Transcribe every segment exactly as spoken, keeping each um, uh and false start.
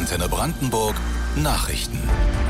Antenne Brandenburg Nachrichten.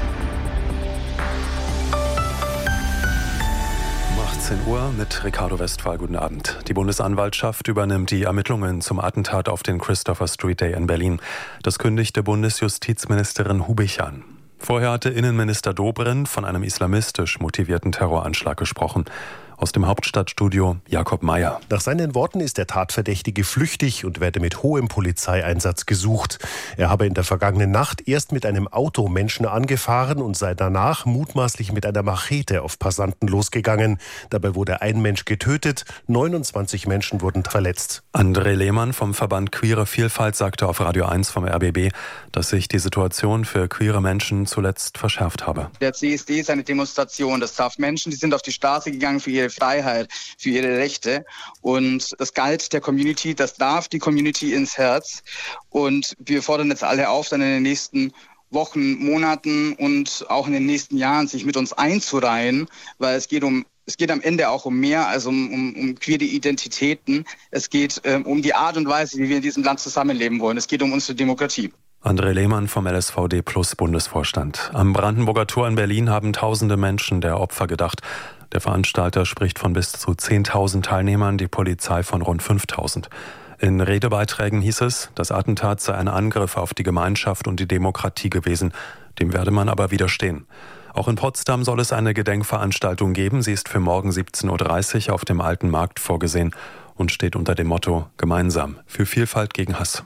Um achtzehn Uhr mit Ricardo Westphal. Guten Abend. Die Bundesanwaltschaft übernimmt die Ermittlungen zum Attentat auf den Christopher Street Day in Berlin. Das kündigte Bundesjustizministerin Hubich an. Vorher hatte Innenminister Dobrindt von einem islamistisch motivierten Terroranschlag gesprochen. Aus dem Hauptstadtstudio Jakob Mayer. Nach seinen Worten ist der Tatverdächtige flüchtig und werde mit hohem Polizeieinsatz gesucht. Er habe in der vergangenen Nacht erst mit einem Auto Menschen angefahren und sei danach mutmaßlich mit einer Machete auf Passanten losgegangen. Dabei wurde ein Mensch getötet, neunundzwanzig Menschen wurden verletzt. André Lehmann vom Verband Queere Vielfalt sagte auf Radio eins vom R B B, dass sich die Situation für queere Menschen zuletzt verschärft habe. Der C S D ist eine Demonstration. Das traf Menschen, die sind auf die Straße gegangen für ihre Freiheit, für ihre Rechte. Und das galt der Community, das darf die Community ins Herz. Und wir fordern jetzt alle auf, dann in den nächsten Wochen, Monaten und auch in den nächsten Jahren sich mit uns einzureihen, weil es geht um Es geht am Ende auch um mehr als um, um, um queere Identitäten. Es geht ähm, um die Art und Weise, wie wir in diesem Land zusammenleben wollen. Es geht um unsere Demokratie. André Lehmann vom L S V D Plus Bundesvorstand. Am Brandenburger Tor in Berlin haben tausende Menschen der Opfer gedacht. Der Veranstalter spricht von bis zu zehntausend Teilnehmern, die Polizei von rund fünftausend. In Redebeiträgen hieß es, das Attentat sei ein Angriff auf die Gemeinschaft und die Demokratie gewesen. Dem werde man aber widerstehen. Auch in Potsdam soll es eine Gedenkveranstaltung geben. Sie ist für morgen siebzehn Uhr dreißig auf dem Alten Markt vorgesehen und steht unter dem Motto Gemeinsam für Vielfalt gegen Hass.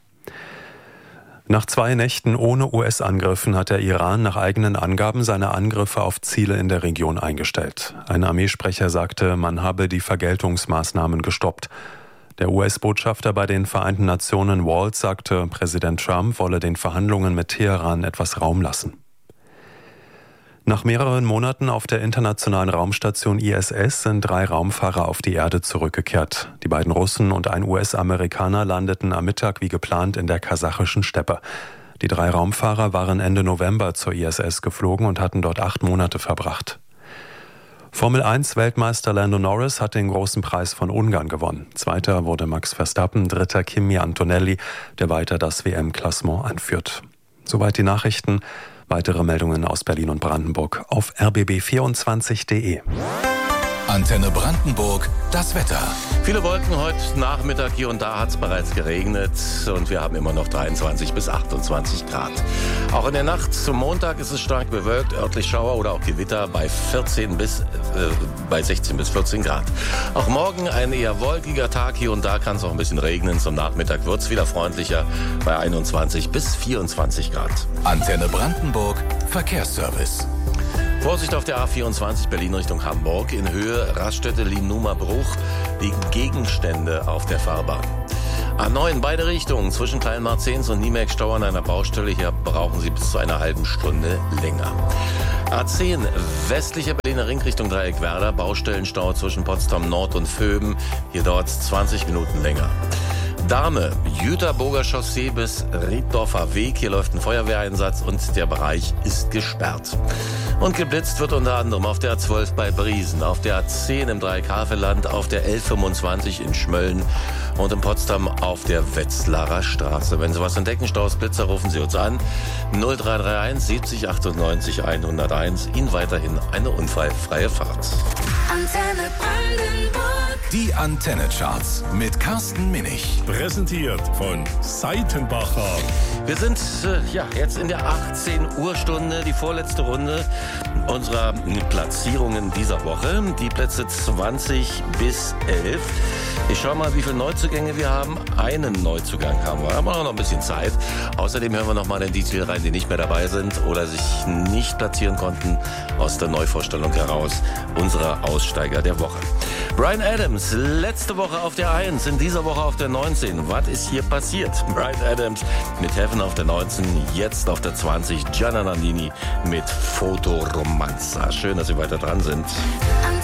Nach zwei Nächten ohne U S-Angriffen hat der Iran nach eigenen Angaben seine Angriffe auf Ziele in der Region eingestellt. Ein Armeesprecher sagte, man habe die Vergeltungsmaßnahmen gestoppt. Der U S-Botschafter bei den Vereinten Nationen Waltz sagte, Präsident Trump wolle den Verhandlungen mit Teheran etwas Raum lassen. Nach mehreren Monaten auf der internationalen Raumstation I S S sind drei Raumfahrer auf die Erde zurückgekehrt. Die beiden Russen und ein U S-Amerikaner landeten am Mittag wie geplant in der kasachischen Steppe. Die drei Raumfahrer waren Ende November zur I S S geflogen und hatten dort acht Monate verbracht. Formel eins Weltmeister Lando Norris hat den großen Preis von Ungarn gewonnen. Zweiter wurde Max Verstappen, dritter Kimi Antonelli, der weiter das W M-Klassement anführt. Soweit die Nachrichten. Weitere Meldungen aus Berlin und Brandenburg auf r b b vierundzwanzig punkt de. Antenne Brandenburg, das Wetter. Viele Wolken heute Nachmittag, hier und da hat es bereits geregnet und wir haben immer noch dreiundzwanzig bis achtundzwanzig Grad. Auch in der Nacht zum Montag ist es stark bewölkt, örtlich Schauer oder auch Gewitter bei vierzehn bis, äh, bei sechzehn bis vierzehn Grad. Auch morgen ein eher wolkiger Tag, hier und da kann es auch ein bisschen regnen. Zum Nachmittag wird es wieder freundlicher bei einundzwanzig bis vierundzwanzig Grad. Antenne Brandenburg, Verkehrsservice. Vorsicht auf der A vierundzwanzig Berlin Richtung Hamburg. In Höhe Raststätte Linumer Bruch liegen Gegenstände auf der Fahrbahn. A neun beide Richtungen zwischen Kleinmarzens und Niemerk-Stau an einer Baustelle. Hier brauchen Sie bis zu einer halben Stunde länger. A zehn westlicher Berliner Ring Richtung Dreieckwerder. Baustellenstau zwischen Potsdam Nord und Vöben. Hier dauert es zwanzig Minuten länger. Dahme, Jüterburger Chaussee bis Rieddorfer Weg. Hier läuft ein Feuerwehreinsatz und der Bereich ist gesperrt. Und geblitzt wird unter anderem auf der A zwölf bei Briesen, auf der A zehn im Dreieckhavelland, auf der L fünfundzwanzig in Schmölln und in Potsdam auf der Wetzlarer Straße. Wenn Sie was entdecken, Staus, Blitzer, rufen Sie uns an. null drei drei eins siebzig achtundneunzig hunderteins. Ihnen weiterhin eine unfallfreie Fahrt. Antenne Brandenburg. Die Antenne-Charts mit Carsten Minich. Präsentiert von Seitenbacher. Wir sind äh, ja, jetzt in der achtzehn Uhr Stunde, die vorletzte Runde unserer Platzierungen dieser Woche. Die Plätze zwanzig bis elf. Ich schaue mal, wie viele Neuzugänge wir haben. Einen Neuzugang haben wir, aber noch ein bisschen Zeit. Außerdem hören wir noch mal in die Titel rein, die nicht mehr dabei sind oder sich nicht platzieren konnten aus der Neuvorstellung heraus unserer Aussteiger der Woche. Bryan Adams, letzte Woche auf der eins, in dieser Woche auf der neunzehn. Was ist hier passiert? Bryan Adams mit Heaven auf der neunzehn, jetzt auf der zwanzig. Gianna Nannini mit Fotoromanza. Schön, dass Sie weiter dran sind.